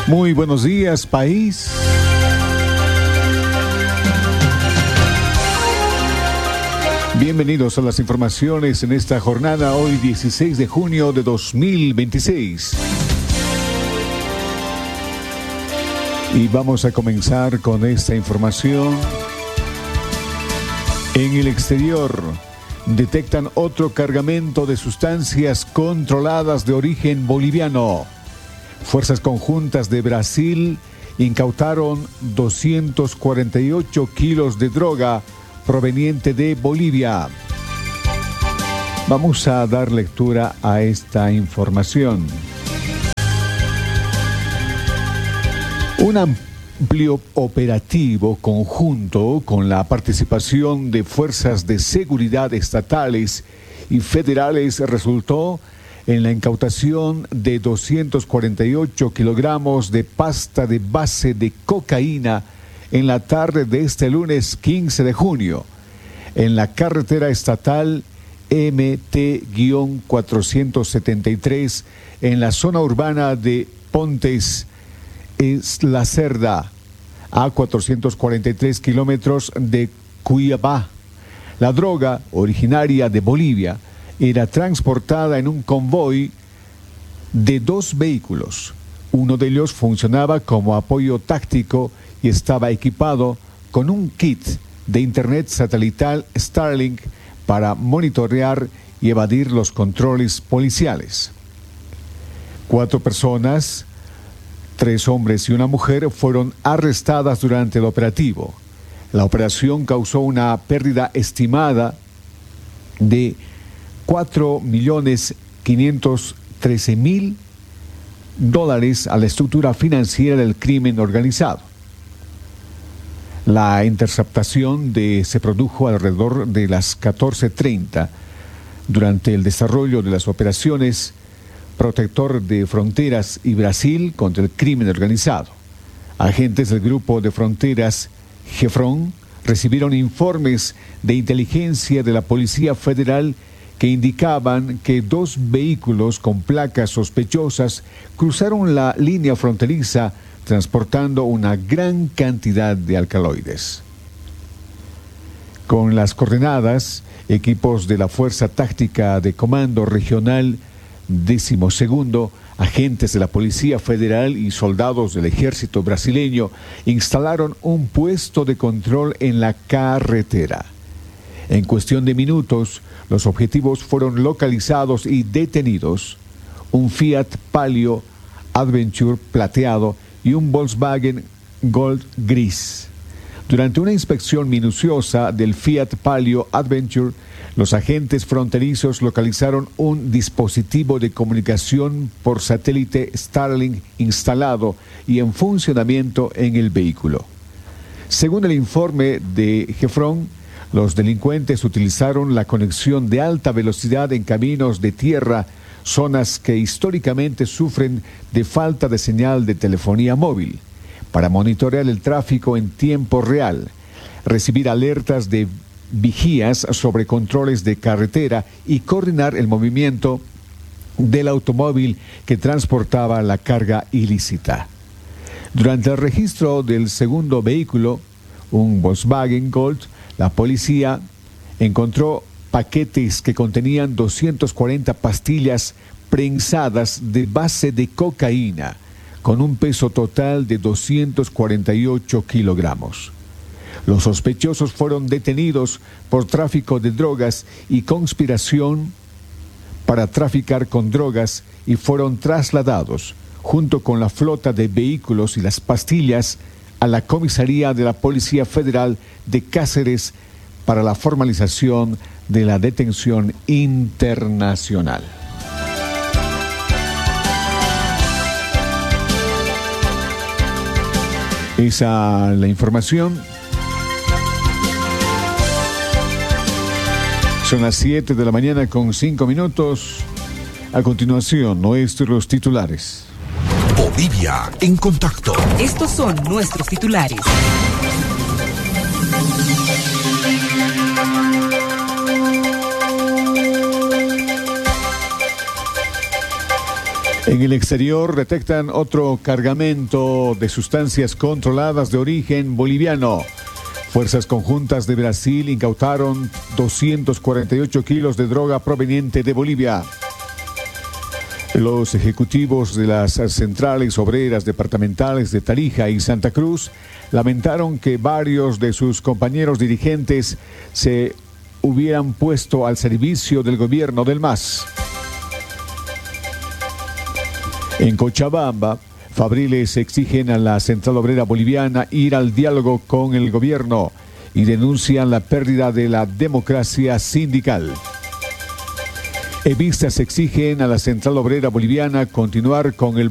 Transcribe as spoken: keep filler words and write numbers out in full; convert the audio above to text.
Muy buenos días, país. Bienvenidos a las informaciones en esta jornada, hoy dieciséis de junio de dos mil veintiséis. Y vamos a comenzar con esta información. En el exterior, detectan otro cargamento de sustancias controladas de origen boliviano. Fuerzas conjuntas de Brasil incautaron doscientos cuarenta y ocho kilos de droga proveniente de Bolivia. Vamos a dar lectura a esta información. Un amplio operativo conjunto con la participación de fuerzas de seguridad estatales y federales resultó en la incautación de doscientos cuarenta y ocho kilogramos de pasta de base de cocaína en la tarde de este lunes quince de junio, en la carretera estatal M T cuatrocientos setenta y tres, en la zona urbana de Pontes, es La Cerda, a cuatrocientos cuarenta y tres kilómetros de Cuiabá. La droga, originaria de Bolivia, era transportada en un convoy de dos vehículos. Uno de ellos funcionaba como apoyo táctico y estaba equipado con un kit de internet satelital Starlink para monitorear y evadir los controles policiales. Cuatro personas, tres hombres y una mujer, fueron arrestadas durante el operativo. La operación causó una pérdida estimada de cuatro millones quinientos trece mil dólares a la estructura financiera del crimen organizado. La interceptación de, se produjo alrededor de las catorce treinta durante el desarrollo de las operaciones Protector de Fronteras y Brasil contra el crimen organizado. Agentes del Grupo de Fronteras Gefron recibieron informes de inteligencia de la Policía Federal que indicaban que dos vehículos con placas sospechosas cruzaron la línea fronteriza transportando una gran cantidad de alcaloides. Con las coordenadas, equipos de la Fuerza Táctica de Comando Regional decimosegundo, agentes de la Policía Federal y soldados del Ejército brasileño instalaron un puesto de control en la carretera. En cuestión de minutos, los objetivos fueron localizados y detenidos: un Fiat Palio Adventure plateado y un Volkswagen Gold gris. Durante una inspección minuciosa del Fiat Palio Adventure, los agentes fronterizos localizaron un dispositivo de comunicación por satélite Starlink instalado y en funcionamiento en el vehículo. Según el informe de Gefron, los delincuentes utilizaron la conexión de alta velocidad en caminos de tierra, zonas que históricamente sufren de falta de señal de telefonía móvil, para monitorear el tráfico en tiempo real, recibir alertas de vigías sobre controles de carretera y coordinar el movimiento del automóvil que transportaba la carga ilícita. Durante el registro del segundo vehículo, un Volkswagen Gold, la policía encontró paquetes que contenían doscientas cuarenta pastillas prensadas de base de cocaína, con un peso total de doscientos cuarenta y ocho kilogramos. Los sospechosos fueron detenidos por tráfico de drogas y conspiración para traficar con drogas y fueron trasladados, junto con la flota de vehículos y las pastillas, a la comisaría de la Policía Federal de Cáceres para la formalización de la detención internacional. Esa es la información. Son las siete de la mañana con cinco minutos. A continuación, nuestros titulares. Bolivia en contacto. Estos son nuestros titulares. En el exterior detectan otro cargamento de sustancias controladas de origen boliviano. Fuerzas conjuntas de Brasil incautaron doscientos cuarenta y ocho kilos de droga proveniente de Bolivia. Los ejecutivos de las centrales obreras departamentales de Tarija y Santa Cruz lamentaron que varios de sus compañeros dirigentes se hubieran puesto al servicio del gobierno del M A S. En Cochabamba, fabriles exigen a la Central Obrera Boliviana ir al diálogo con el gobierno y denuncian la pérdida de la democracia sindical. Evistas exigen a la Central Obrera Boliviana continuar con el